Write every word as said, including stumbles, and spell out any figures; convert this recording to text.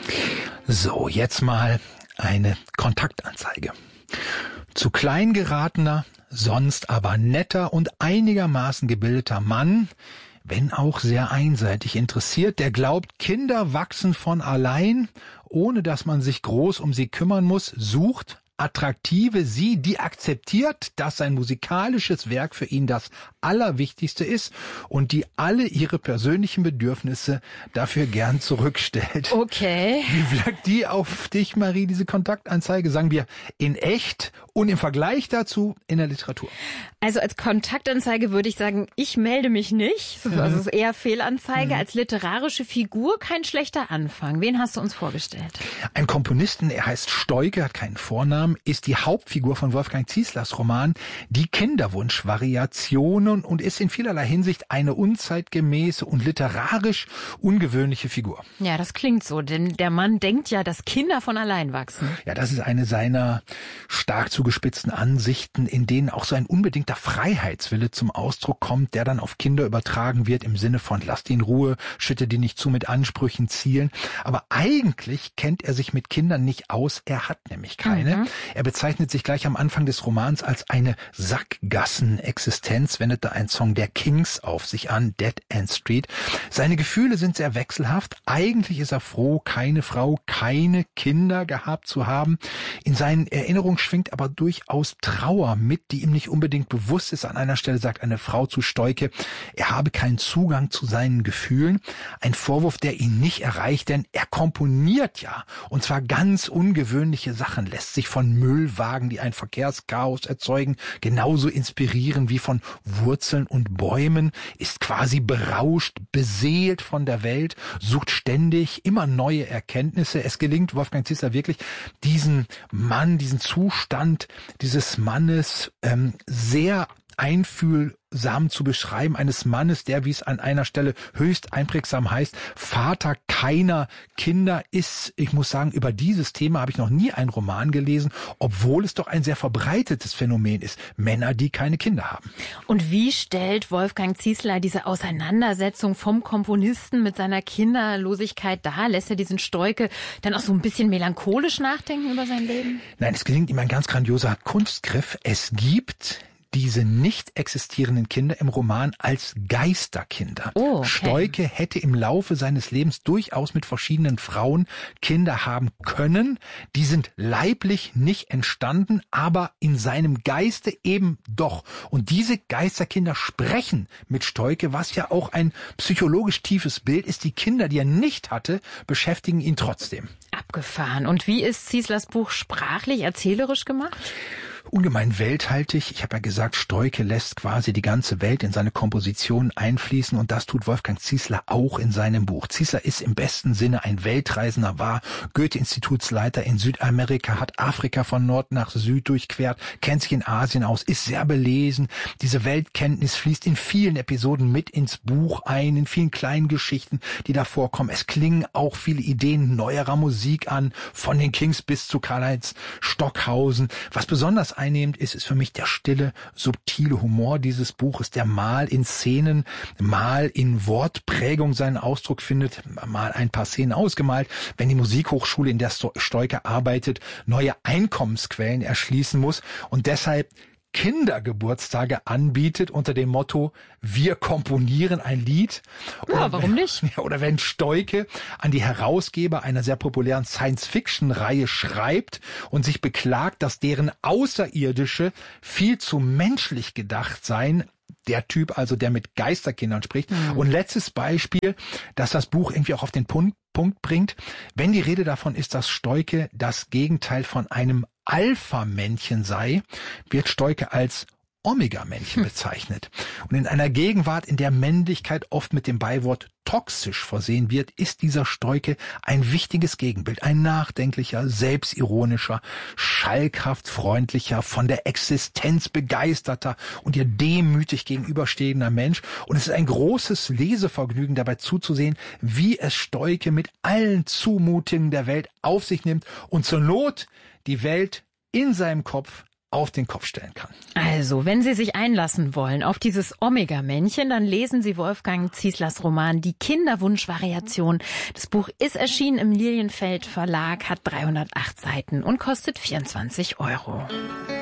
So, jetzt mal eine Kontaktanzeige. Zu klein geratener, sonst aber netter und einigermaßen gebildeter Mann, wenn auch sehr einseitig interessiert, der glaubt, Kinder wachsen von allein, ohne dass man sich groß um sie kümmern muss, sucht attraktive sie, die akzeptiert, dass sein musikalisches Werk für ihn das Allerwichtigste ist und die alle ihre persönlichen Bedürfnisse dafür gern zurückstellt. Okay. Wie wirkt die auf dich, Marie, diese Kontaktanzeige? Sagen wir in echt und im Vergleich dazu in der Literatur. Also als Kontaktanzeige würde ich sagen, ich melde mich nicht. Also es ist eher Fehlanzeige. Mhm. Als literarische Figur kein schlechter Anfang. Wen hast du uns vorgestellt? Ein Komponisten, er heißt Stoike, hat keinen Vornamen, ist die Hauptfigur von Wolfgang Zieslers Roman Die Kinderwunsch-Variationen und ist in vielerlei Hinsicht eine unzeitgemäße und literarisch ungewöhnliche Figur. Ja, das klingt so, denn der Mann denkt ja, dass Kinder von allein wachsen. Ja, das ist eine seiner stark zugespitzten Ansichten, in denen auch so ein unbedingter Freiheitswille zum Ausdruck kommt, der dann auf Kinder übertragen wird im Sinne von lass die in Ruhe, schütte die nicht zu mit Ansprüchen, Zielen. Aber eigentlich kennt er sich mit Kindern nicht aus, er hat nämlich keine. Mhm. Er bezeichnet sich gleich am Anfang des Romans als eine Sackgassenexistenz, wendet da ein Song der Kings auf sich an, Dead End Street. Seine Gefühle sind sehr wechselhaft. Eigentlich ist er froh, keine Frau, keine Kinder gehabt zu haben. In seinen Erinnerungen schwingt aber durchaus Trauer mit, die ihm nicht unbedingt bewusst ist. An einer Stelle sagt eine Frau zu Stoike, er habe keinen Zugang zu seinen Gefühlen. Ein Vorwurf, der ihn nicht erreicht, denn er komponiert ja. Und zwar ganz ungewöhnliche Sachen, lässt sich von Müllwagen, die ein Verkehrschaos erzeugen, genauso inspirieren wie von Wurzeln und Bäumen, ist quasi berauscht, beseelt von der Welt, sucht ständig immer neue Erkenntnisse. Es gelingt Wolfgang Ziesler wirklich, diesen Mann, diesen Zustand dieses Mannes ähm, sehr einfühlsam zu beschreiben, eines Mannes, der, wie es an einer Stelle höchst einprägsam heißt, Vater keiner Kinder ist. Ich muss sagen, über dieses Thema habe ich noch nie einen Roman gelesen, obwohl es doch ein sehr verbreitetes Phänomen ist. Männer, die keine Kinder haben. Und wie stellt Wolfgang Ziesler diese Auseinandersetzung vom Komponisten mit seiner Kinderlosigkeit dar? Lässt er diesen Stoike dann auch so ein bisschen melancholisch nachdenken über sein Leben? Nein, es gelingt ihm ein ganz grandioser Kunstgriff. Es gibt diese nicht existierenden Kinder im Roman als Geisterkinder. Oh, okay. Stoike hätte im Laufe seines Lebens durchaus mit verschiedenen Frauen Kinder haben können. Die sind leiblich nicht entstanden, aber in seinem Geiste eben doch. Und diese Geisterkinder sprechen mit Stoike, was ja auch ein psychologisch tiefes Bild ist. Die Kinder, die er nicht hatte, beschäftigen ihn trotzdem. Abgefahren. Und wie ist Zieslers Buch sprachlich, erzählerisch gemacht? Ungemein welthaltig. Ich habe ja gesagt, Stoike lässt quasi die ganze Welt in seine Komposition einfließen und das tut Wolfgang Ziesler auch in seinem Buch. Ziesler ist im besten Sinne ein Weltreisender, war Goethe-Institutsleiter in Südamerika, hat Afrika von Nord nach Süd durchquert, kennt sich in Asien aus, ist sehr belesen. Diese Weltkenntnis fließt in vielen Episoden mit ins Buch ein, in vielen kleinen Geschichten, die da vorkommen. Es klingen auch viele Ideen neuerer Musik an, von den Kings bis zu Karl-Heinz Stockhausen. Was besonders einnehmend ist, ist für mich der stille, subtile Humor dieses Buches, der mal in Szenen, mal in Wortprägung seinen Ausdruck findet, mal ein paar Szenen ausgemalt, wenn die Musikhochschule, in der Stoike arbeitet, neue Einkommensquellen erschließen muss und deshalb Kindergeburtstage anbietet unter dem Motto, wir komponieren ein Lied. Ja, oder warum wenn, nicht? Oder wenn Stoike an die Herausgeber einer sehr populären Science-Fiction-Reihe schreibt und sich beklagt, dass deren Außerirdische viel zu menschlich gedacht seien. Der Typ also, der mit Geisterkindern spricht. Mhm. Und letztes Beispiel, dass das Buch irgendwie auch auf den Punkt, Punkt bringt. Wenn die Rede davon ist, dass Stoike das Gegenteil von einem Alpha-Männchen sei, wird Stoike als Omega-Männchen bezeichnet. Und in einer Gegenwart, in der Männlichkeit oft mit dem Beiwort toxisch versehen wird, ist dieser Stoike ein wichtiges Gegenbild. Ein nachdenklicher, selbstironischer, schalkhaft freundlicher, von der Existenz begeisterter und ihr demütig gegenüberstehender Mensch. Und es ist ein großes Lesevergnügen, dabei zuzusehen, wie es Stoike mit allen Zumutungen der Welt auf sich nimmt und zur Not die Welt in seinem Kopf auf den Kopf stellen kann. Also, wenn Sie sich einlassen wollen auf dieses Omega-Männchen, dann lesen Sie Wolfgang Zieslers Roman Die Kinderwunsch-Variation. Das Buch ist erschienen im Lilienfeld Verlag, hat dreihundertacht Seiten und kostet vierundzwanzig Euro.